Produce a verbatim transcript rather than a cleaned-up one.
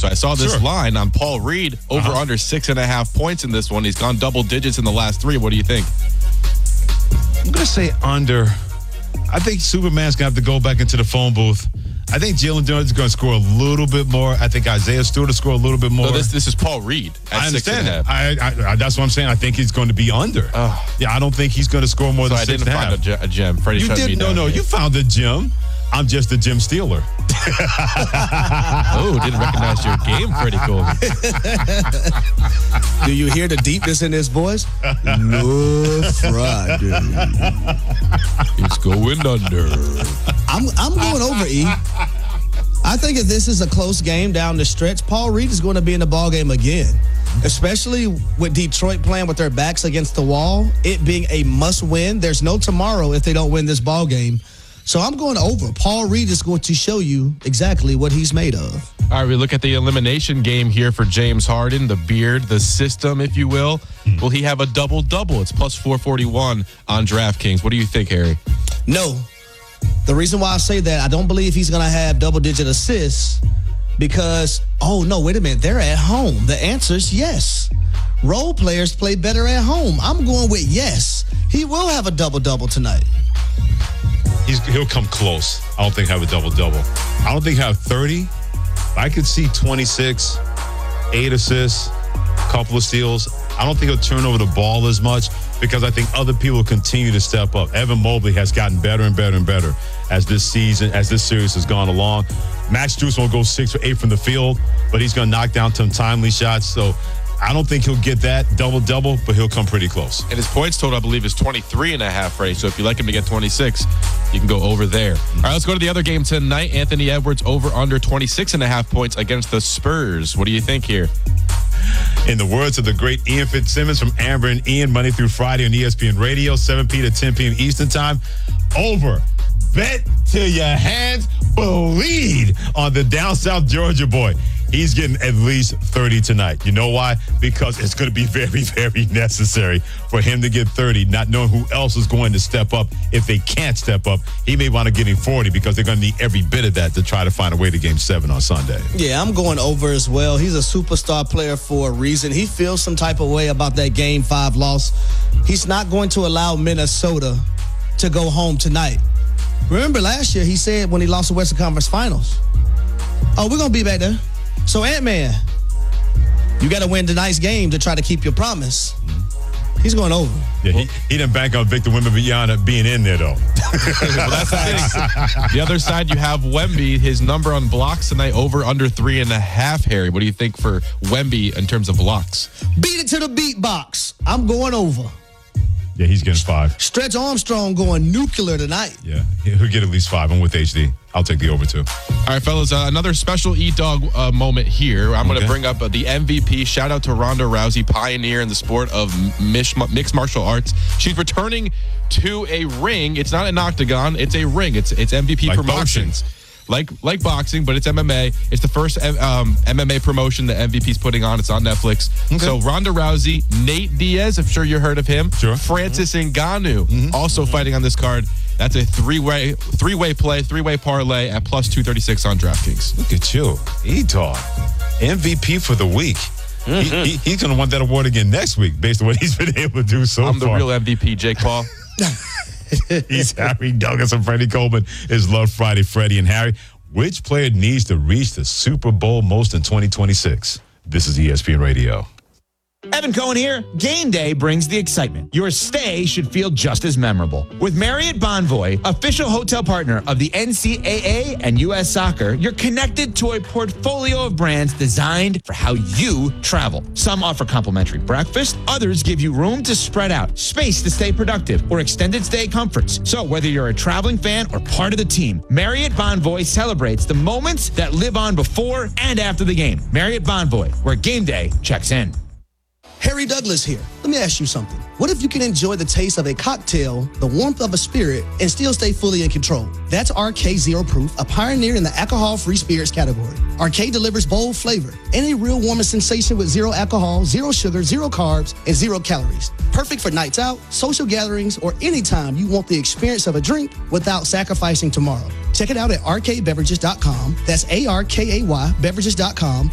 So I saw this Sure. line on Paul Reed, over Uh-huh. under six and a half points in this one. He's gone double digits in the last three. What do you think? I'm going to say under. I think Superman's going to have to go back into the phone booth. I think Jalen Jones is going to score a little bit more. I think Isaiah Stewart will score a little bit more. No, this this is Paul Reed at I six and understand a half. that. I, I, I, that's what I'm saying. I think he's going to be under. Oh. Yeah, I don't think he's going to score more So than I six didn't and a half. find a, ge- a gem. Freddie You shut me did no, down no. here. You found a gem. I'm just a gem stealer. Oh, didn't recognize your game, Freddie Colby. Do you hear the deepness in his voice? No Friday. It's going under. I'm I'm going over, E. I think if this is a close game down the stretch, Paul Reed is going to be in the ball game again. Especially with Detroit playing with their backs against the wall, it being a must-win. There's no tomorrow if they don't win this ball game. So I'm going over. Paul Reed is going to show you exactly what he's made of. All right, we look at the elimination game here for James Harden, the beard, the system, if you will. Will he have a double-double? It's plus four forty-one on DraftKings. What do you think, Harry? No. The reason why I say that, I don't believe he's going to have double-digit assists because, oh, no, wait a minute. They're at home. The answer is yes. Role players play better at home. I'm going with yes. He will have a double-double tonight. He's, he'll come close. I don't think he'll have a double-double. I don't think he'll have thirty. I could see twenty-six, eight assists, a couple of steals. I don't think he'll turn over the ball as much because I think other people continue to step up. Evan Mobley has gotten better and better and better as this season, as this series has gone along. Max Strus will go six or eight from the field, but he's going to knock down some timely shots. So I don't think he'll get that double-double, but he'll come pretty close. And his points total, I believe, is twenty-three and a half, Freddie. So if you like him to get twenty-six, you can go over there. All right, let's go to the other game tonight. Anthony Edwards over under twenty-six and a half points against the Spurs. What do you think here? In the words of the great Ian Fitzsimmons from Amber and Ian, Monday through Friday on E S P N Radio, seven p.m. to ten p.m. Eastern Time. Over. Bet till your hands bleed on the down south Georgia boy. He's getting at least thirty tonight. You know why? Because it's going to be very, very necessary for him to get thirty, not knowing who else is going to step up. If they can't step up, he may want to get him forty because they're going to need every bit of that to try to find a way to game seven on Sunday. Yeah, I'm going over as well. He's a superstar player for a reason. He feels some type of way about that game five loss. He's not going to allow Minnesota to go home tonight. Remember last year he said when he lost the Western Conference Finals, oh, we're going to be back there. So, Ant-Man, you got to win tonight's game to try to keep your promise. He's going over. Yeah, he, he didn't bank on Victor Wembanyama being in there, though. Well, that's the thing. The other side, you have Wemby. His number on blocks tonight, over under three and a half, Harry. What do you think for Wemby in terms of blocks? Beat it to the beat box. I'm going over. Yeah, he's getting five. Stretch Armstrong going nuclear tonight. Yeah, he'll get at least five. I'm with H D. I'll take the over, too. All right, fellas, uh, another special E-Dog uh, moment here. I'm going to Okay. bring up uh, the M V P. Shout out to Ronda Rousey, pioneer in the sport of mish- mixed martial arts. She's returning to a ring. It's not an octagon. It's a ring. It's it's M V P Like Promotions. boxing. Like like boxing, but it's M M A. It's the first um, M M A promotion that M V P's putting on. It's on Netflix. Okay. So Ronda Rousey, Nate Diaz, I'm sure you heard of him. Sure. Francis Ngannou, also fighting on this card. That's a three-way three-way play, three-way parlay at plus two thirty-six on DraftKings. Look at you. E-Dog. M V P for the week. He, he, he's going to want that award again next week based on what he's been able to do so I'm the far. real M V P, Jake Paul. He's Harry Douglas and Freddie Coleman. Is Love Friday, Freddie and Harry. Which player needs to reach the Super Bowl most in twenty twenty-six? This is E S P N Radio. Evan Cohen here. Game day brings the excitement. Your stay should feel just as memorable. With Marriott Bonvoy, official hotel partner of the N C double A and U S Soccer, you're connected to a portfolio of brands designed for how you travel. Some offer complimentary breakfast, others give you room to spread out, space to stay productive, or extended stay comforts. So whether you're a traveling fan or part of the team, Marriott Bonvoy celebrates the moments that live on before and after the game. Marriott Bonvoy, where game day checks in. Harry Douglas here. Let me ask you something. What if you can enjoy the taste of a cocktail, the warmth of a spirit, and still stay fully in control? That's R K Zero Proof, a pioneer in the alcohol-free spirits category. R K delivers bold flavor and a real warming sensation with zero alcohol, zero sugar, zero carbs, and zero calories. Perfect for nights out, social gatherings, or anytime you want the experience of a drink without sacrificing tomorrow. Check it out at R K beverages dot com. That's A R K A Y beverages dot com